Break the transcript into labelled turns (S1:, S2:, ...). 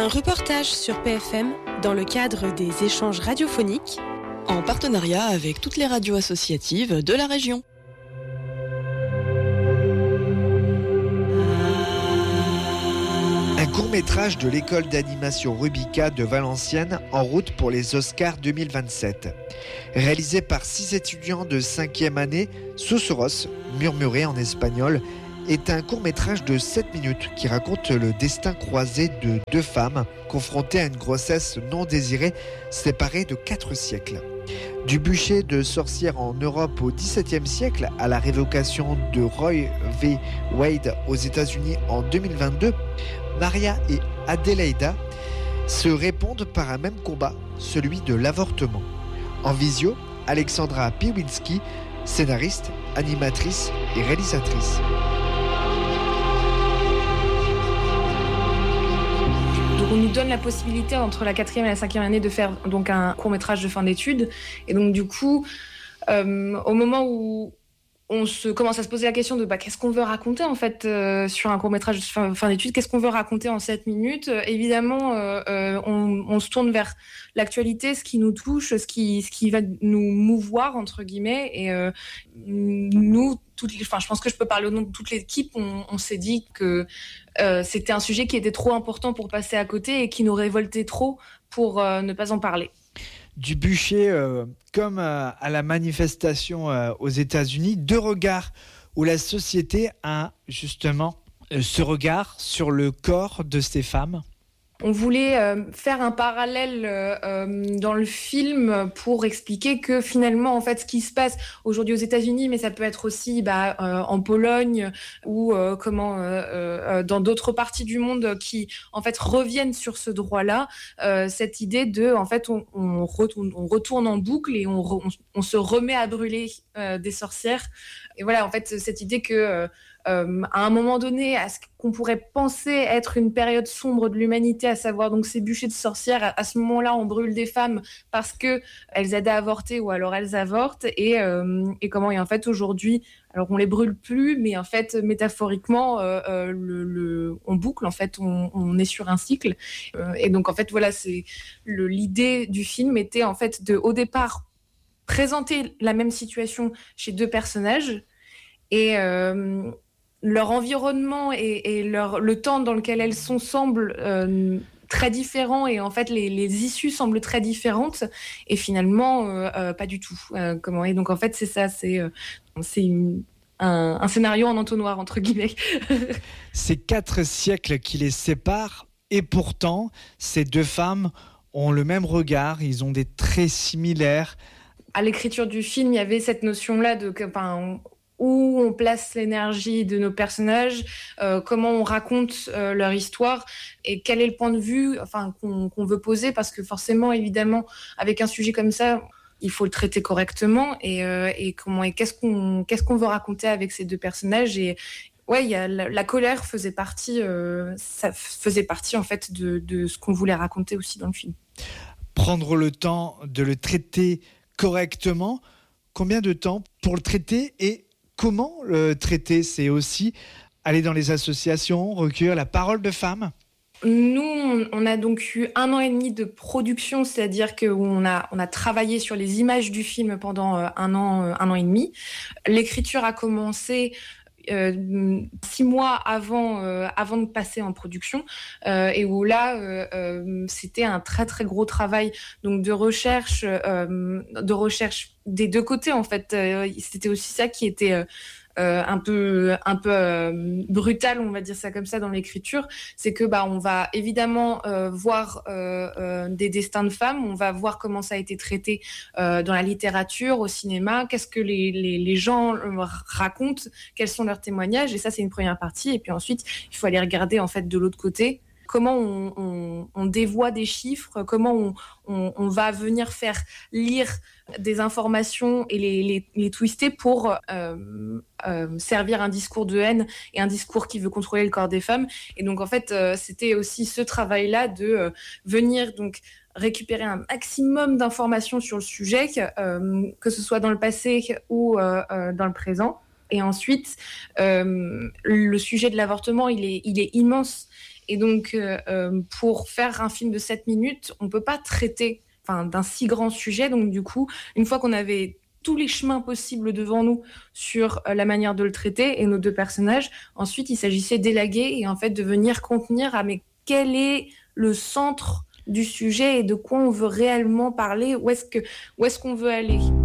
S1: Un reportage sur PFM dans le cadre des échanges radiophoniques
S2: en partenariat avec toutes les radios associatives de la région.
S3: Un court-métrage de l'école d'animation Rubica de Valenciennes en route pour les Oscars 2027. Réalisé par 6 étudiants de 5e année, Susurros, murmuré en espagnol, est un court-métrage de 7 minutes qui raconte le destin croisé de 2 femmes confrontées à une grossesse non désirée, séparées de 4 siècles. Du bûcher de sorcière en Europe au XVIIe siècle à la révocation de Roe v. Wade aux États-Unis en 2022, Maria et Adelaida se répondent par un même combat, celui de l'avortement. En visio, Alexandra Piwinski, scénariste, animatrice et réalisatrice.
S4: On nous donne la possibilité entre la 4e et la 5e année de faire donc un court-métrage de fin d'études. Et donc du coup, au moment où on commence à se poser la question de qu'est-ce qu'on veut raconter en fait sur un court-métrage de fin d'études, qu'est-ce qu'on veut raconter en 7 minutes, évidemment on se tourne vers l'actualité, ce qui nous touche, ce qui va nous mouvoir entre guillemets, et nous je pense que je peux parler au nom de toute l'équipe, on s'est dit que c'était un sujet qui était trop important pour passer à côté et qui nous révoltait trop pour ne pas en parler.
S3: Du bûcher comme à la manifestation aux États-Unis, 2 regards où la société a justement ce regard sur le corps de ces femmes.
S4: On voulait faire un parallèle dans le film pour expliquer que finalement, en fait, ce qui se passe aujourd'hui aux États-Unis, mais ça peut être aussi en Pologne ou dans d'autres parties du monde qui, en fait, reviennent sur ce droit-là. Cette idée de, en fait, on retourne en boucle et on se remet à brûler des sorcières. Et voilà, en fait, cette idée que à un moment donné, à ce qu'on pourrait penser être une période sombre de l'humanité, à savoir donc ces bûchers de sorcières, à ce moment-là, on brûle des femmes parce que elles aident à avorter ou alors elles avortent, et en fait aujourd'hui, alors on les brûle plus, mais en fait métaphoriquement, on boucle, en fait, on est sur un cycle, et donc en fait voilà, c'est l'idée du film était en fait de, au départ, présenter la même situation chez 2 personnages et leur environnement et le temps dans lequel elles sont semblent très différents, et en fait les issues semblent très différentes, et finalement pas du tout. Et donc en fait c'est ça, c'est un scénario en entonnoir entre guillemets.
S3: C'est 4 siècles qui les séparent, et pourtant ces 2 femmes ont le même regard, ils ont des traits similaires.
S4: À l'écriture du film, il y avait cette notion-là où on place l'énergie de nos personnages, comment on raconte leur histoire, et quel est le point de vue qu'on veut poser, parce que forcément, évidemment, avec un sujet comme ça, il faut le traiter correctement, et qu'est-ce qu'on veut raconter avec ces 2 personnages. Et ouais, la colère faisait partie en fait de ce qu'on voulait raconter aussi dans le film.
S3: Prendre le temps de le traiter correctement, combien de temps pour le traiter, et comment le traiter? C'est aussi aller dans les associations, recueillir la parole de femmes.
S4: Nous, on a donc eu 1 an et demi de production, c'est-à-dire qu'on a travaillé sur les images du film pendant un an et demi. L'écriture a commencé 6 mois avant de passer en production, et où là c'était un très très gros travail donc de recherche des 2 côtés, en fait. C'était aussi ça qui était un peu brutal, on va dire ça comme ça, dans l'écriture, c'est que on va évidemment voir des destins de femmes, on va voir comment ça a été traité dans la littérature, au cinéma, qu'est-ce que les gens racontent, quels sont leurs témoignages, et ça c'est une première partie. Et puis ensuite il faut aller regarder en fait de l'autre côté comment on dévoie des chiffres, comment on va venir faire lire des informations et les twister pour servir un discours de haine et un discours qui veut contrôler le corps des femmes. Et donc en fait c'était aussi ce travail-là de venir donc récupérer un maximum d'informations sur le sujet, que ce soit dans le passé ou dans le présent. Et ensuite, le sujet de l'avortement, il est immense. Et donc, pour faire un film de 7 minutes, on ne peut pas traiter d'un si grand sujet. Donc, du coup, une fois qu'on avait tous les chemins possibles devant nous sur la manière de le traiter et nos deux personnages, ensuite, il s'agissait d'élaguer et en fait de venir contenir mais quel est le centre du sujet et de quoi on veut réellement parler, où est-ce qu'on veut aller.